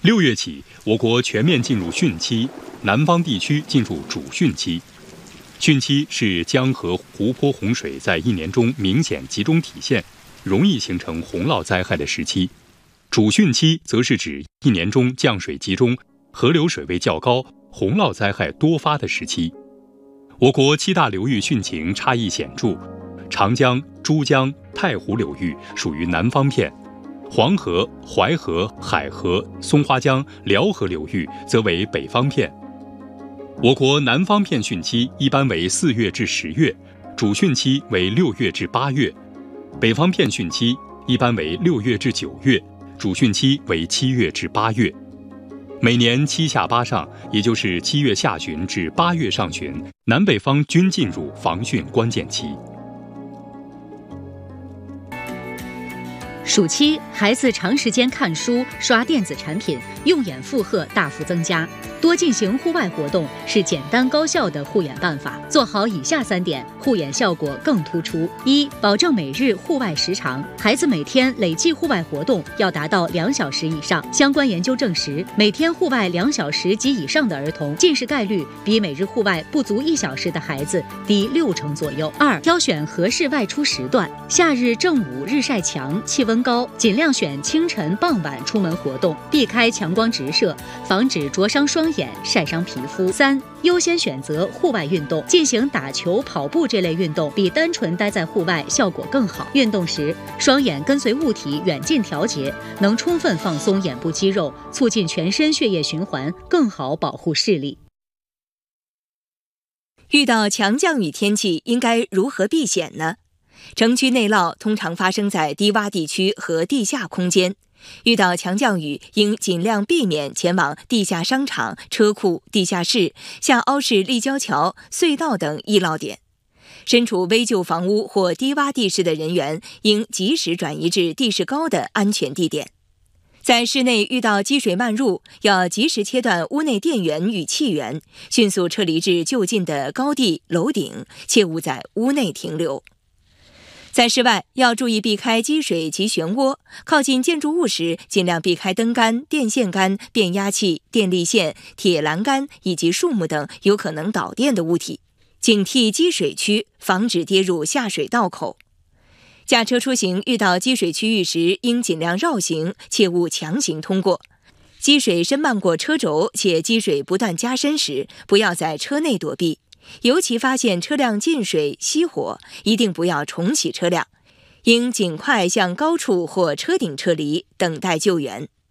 6月起，我国全面进入汛期，南方地区进入主汛期。汛期是江河湖泊洪水在一年中明显集中体现，容易形成洪涝灾害的时期。主汛期则是指一年中降水集中、河流水位较高、洪涝灾害多发的时期。我国7大流域汛情差异显著，长江、珠江、太湖流域属于南方片，黄河、淮河、海河、松花江、辽河流域则为北方片。我国南方片汛期一般为4月至10月，主汛期为6月至8月；北方片汛期一般为6月至9月，主汛期为7月至8月。每年7下8上，也就是7月下旬至8月上旬，南北方均进入防汛关键期。 暑期，孩子长时间看书、刷电子产品，用眼负荷大幅增加。多进行户外活动是简单高效的护眼办法。做好以下3点，护眼效果更突出。1、保证每日户外时长，孩子每天累计户外活动要达到2小时以上。相关研究证实，每天户外2小时及以上的儿童，近视概率比每日户外不足1小时的孩子低60%左右。2、挑选合适外出时段，夏日正午日晒强，气温高，尽量选清晨、傍晚出门活动，避开强光直射，防止灼伤双眼、晒伤皮肤。3、优先选择户外运动，进行打球、跑步这类运动，比单纯待在户外效果更好。运动时，双眼跟随物体远近调节，能充分放松眼部肌肉，促进全身血液循环，更好保护视力。 遇到强降雨天气，应该如何避险呢？城区内涝通常发生在低洼地区和地下空间，遇到强降雨，应尽量避免前往地下商场、车库、地下室、下凹式立交桥、隧道等易涝点。身处危旧房屋或低洼地势的人员，应及时转移至地势高的安全地点。在室内遇到积水漫入，要及时切断屋内电源与气源，迅速撤离至就近的高地、楼顶，切勿在屋内停留。在室外要注意避开积水及漩涡，靠近建筑物时尽量避开灯杆、电线杆、变压器、电力线、铁栏杆以及树木等有可能导电的物体，警惕积水区，防止跌入下水道口。驾车出行遇到积水区域时，应尽量绕行，切勿强行通过。积水深漫过车轴且积水不断加深时，不要在车内躲避。尤其发现车辆进水、熄火，一定不要重启车辆，应尽快向高处或车顶撤离，等待救援。